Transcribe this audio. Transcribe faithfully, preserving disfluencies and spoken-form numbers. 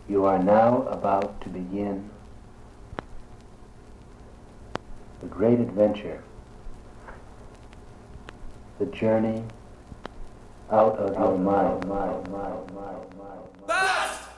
You are now about to begin the great adventure, the journey out of your mind. mind, mind, mind, mind, mind.